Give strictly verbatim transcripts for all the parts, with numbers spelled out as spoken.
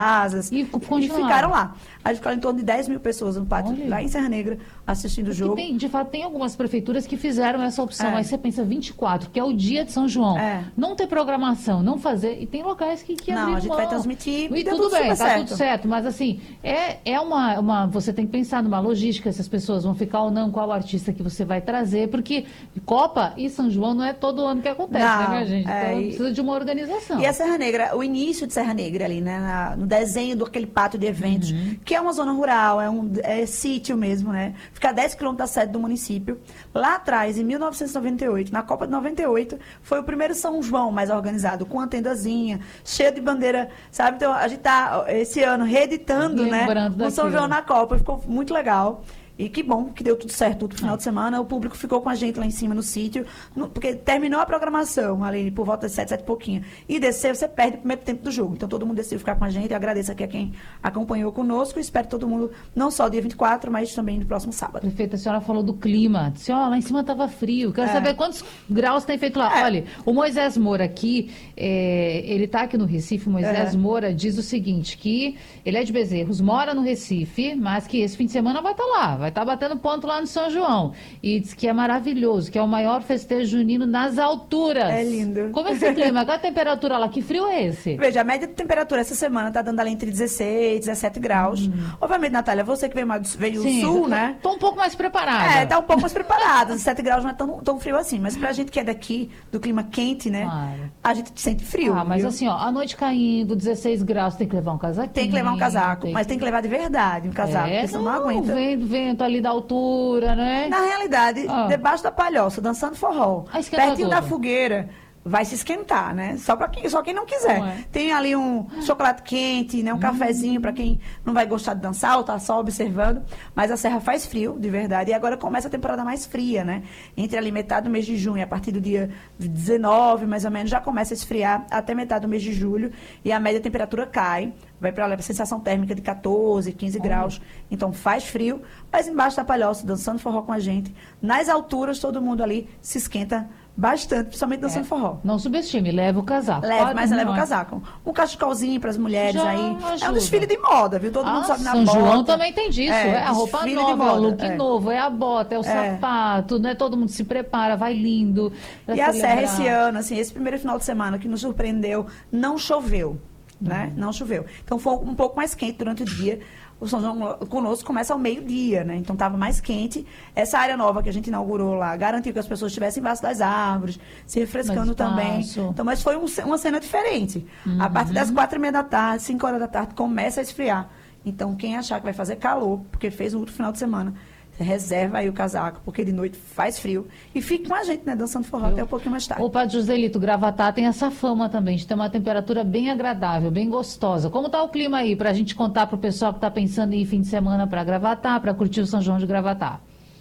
casas E e, continuaram. ficaram lá. A gente ficou em torno de dez mil pessoas no pátio, Olha. lá em Serra Negra, assistindo o jogo. Tem, de fato, tem algumas prefeituras que fizeram essa opção. É. Aí você pensa vinte e quatro, que é o dia de São João. É. Não ter programação, não fazer. E tem locais que, que Não, abriram a gente mão. vai transmitir, E deu tudo tudo bem, super tá certo. tudo certo. Mas assim, é, é uma, uma. Você tem que pensar numa logística, se as pessoas vão ficar ou não, qual artista que você vai trazer, porque Copa e São João não é todo ano que acontece, Não, né, minha gente? Então é, e- precisa de uma organização. E a Serra Negra, o início de Serra Negra ali, né? na- no desenho do aquele pátio de eventos, Uhum. que é uma zona rural, é um é sítio mesmo, né? Fica a dez quilômetros da sede do município. Lá atrás, em mil novecentos e noventa e oito, na Copa de noventa e oito, foi o primeiro São João mais organizado, com uma tendazinha, cheio de bandeira, sabe? Então, a gente tá esse ano reeditando, né? Lembrando O São daquilo. João na Copa, ficou muito legal. E que bom que deu tudo certo no final de semana. O público ficou com a gente lá em cima no sítio, no- porque terminou a programação ali por volta de sete, sete e pouquinho. E descer, você perde o primeiro tempo do jogo. Então todo mundo decidiu ficar com a gente. Eu agradeço aqui a quem acompanhou conosco. E espero todo mundo, não só dia vinte e quatro, mas também no próximo sábado. Prefeita, a senhora falou do clima. Disse, ó, lá em cima estava frio. Quero É. saber quantos graus tem feito lá. É. Olha, o Moisés Moura aqui, é, ele está aqui no Recife. O Moisés É. Moura diz o seguinte, que ele é de Bezerros, mora no Recife, mas que esse fim de semana vai estar lá, vai estar batendo ponto lá no São João. E diz que é maravilhoso, que é o maior festejo junino nas alturas. É lindo. Como é esse clima? Qual a temperatura lá? Que frio é esse? Veja, a média de temperatura essa semana está dando ali entre dezesseis e dezessete graus. Obviamente, Natália, você que veio, mais, veio do Sim, sul, tô- né? Tô um pouco mais preparada. É, tá um pouco mais preparada. dezessete graus não é tão, tão frio assim. Mas pra gente que é daqui, do clima quente, né? Claro. A gente sente frio. Ah, mas viu? assim, ó, a noite caindo, dezesseis graus, tem que levar um casaquinho. Tem que levar um casaco, tem mas tem que levar de verdade um casaco, É, porque senão não aguenta. Vento, vento ali da altura, né? Na realidade, Ah. debaixo da palhoça, dançando forró, Ah, esquenta pertinho tudo. da fogueira, vai se esquentar, né? Só, pra quem, só quem não quiser. Não é. Tem ali um chocolate quente, né? Um cafezinho para quem não vai gostar de dançar ou tá só observando. Mas a serra faz frio, de verdade. E agora começa a temporada mais fria, né? Entre ali metade do mês de junho, a partir do dia dezenove, mais ou menos, já começa a esfriar até metade do mês de julho. E a média temperatura cai. Vai para a sensação térmica de catorze, quinze graus. Então faz frio, mas embaixo da palhoça, dançando forró com a gente. Nas alturas, todo mundo ali se esquenta bastante, principalmente dançando É. forró. Não subestime, leva o casaco. Leve, Pode- mas não leva o é. casaco. Um cachecolzinho para as mulheres Já aí. É ajuda. um desfile de moda, viu? Todo mundo Ah, sobe na São bota. João também tem disso. É, a roupa desfile de nova, é o moda, look é. novo, é a bota, é o sapato, né? Todo mundo se prepara, vai lindo. pra E a celebrar. Serra esse ano, assim, esse primeiro final de semana que nos surpreendeu, não choveu, né? Não choveu. Então foi um pouco mais quente durante o dia. O São João conosco começa ao meio-dia, né? Então estava mais quente. Essa área nova que a gente inaugurou lá garantiu que as pessoas estivessem embaixo das árvores, se refrescando Mais também. espaço. Então, mas foi um ce- uma cena diferente. A partir das quatro e meia da tarde, cinco horas da tarde, começa a esfriar. Então, quem achar que vai fazer calor, porque fez o outro final de semana, reserva aí o casaco, porque de noite faz frio. E fique com a gente, né? Dançando forró até um pouquinho mais tarde. O Padre Joselito, Gravatá tem essa fama também de ter uma temperatura bem agradável, bem gostosa. Como está o clima aí para a gente contar para o pessoal que está pensando em ir fim de semana para Gravatá, para curtir o São João de Gravatá?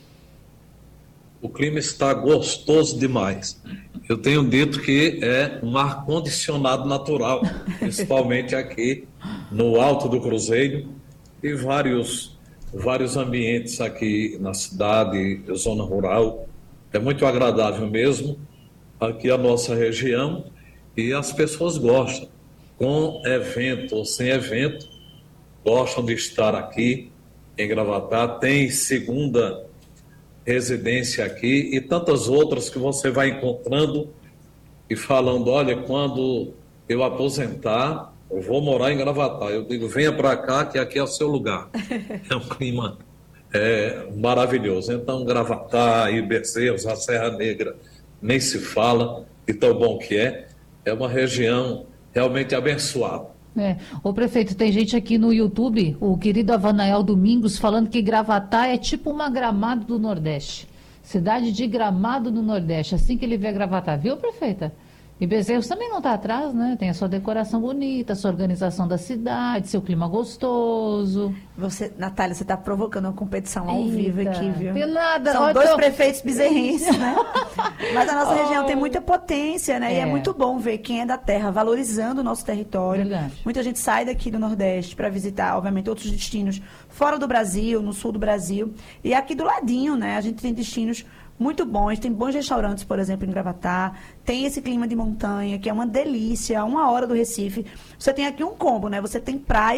O clima está gostoso demais. Eu tenho dito que é um ar-condicionado natural, principalmente aqui no Alto do Cruzeiro e vários, vários ambientes aqui na cidade, zona rural. É muito agradável mesmo aqui a nossa região e as pessoas gostam. Com evento ou sem evento, gostam de estar aqui em Gravatá. Tem segunda residência aqui e tantas outras que você vai encontrando e falando, olha, quando eu aposentar, eu vou morar em Gravatá. Eu digo, venha para cá que aqui é o seu lugar. É um clima é, maravilhoso. Então, Gravatá e Bezerros, a Serra Negra, nem se fala de tão bom que é. É uma região realmente abençoada. É. Ô prefeito, tem gente aqui no YouTube, o querido Avanael Domingos, falando que Gravatá é tipo uma Gramado do Nordeste. Cidade de Gramado do Nordeste, assim que ele vê Gravatá. Viu, prefeita? E Bezerros também não está atrás, né? Tem a sua decoração bonita, a sua organização da cidade, seu clima gostoso. Você, Natália, você está provocando uma competição ao Eita, vivo aqui, viu? tem nada. São Ó, dois tô- prefeitos bezerrenses, né? Mas a nossa Oh. região tem muita potência, né? E é É. muito bom ver quem é da terra valorizando o nosso território. Verdade. Muita gente sai daqui do Nordeste para visitar, obviamente, outros destinos fora do Brasil, no sul do Brasil. E aqui do ladinho, né? A gente tem destinos muito bons, tem bons restaurantes, por exemplo, em Gravatá, tem esse clima de montanha, que é uma delícia, a uma hora do Recife. Você tem aqui um combo, né? Você tem praia,